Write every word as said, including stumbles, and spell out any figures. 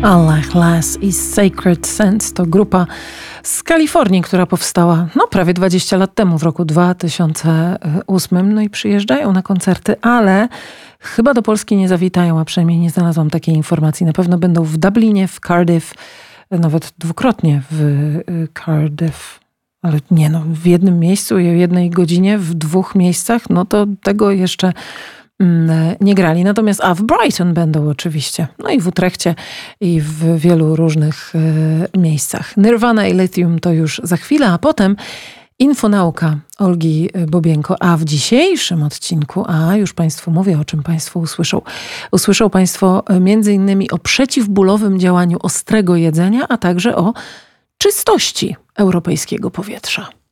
Allah Lass i Sacred Sense to grupa z Kalifornii, która powstała no prawie dwadzieścia lat temu, w roku dwa tysiące ósmym. No i przyjeżdżają na koncerty, ale chyba do Polski nie zawitają, a przynajmniej nie znalazłam takiej informacji. Na pewno będą w Dublinie, w Cardiff, nawet dwukrotnie w Cardiff. Ale nie no, w jednym miejscu i o jednej godzinie w dwóch miejscach, no to tego jeszcze nie grali. Natomiast, a w Brighton będą oczywiście. No i w Utrechcie i w wielu różnych y, miejscach. Nirvana i Lithium to już za chwilę, a potem Infonauka Olgi Bobienko. A w dzisiejszym odcinku, a już Państwu mówię, o czym Państwo usłyszą. Usłyszą Państwo między innymi o przeciwbólowym działaniu ostrego jedzenia, a także o czystości europejskiego powietrza.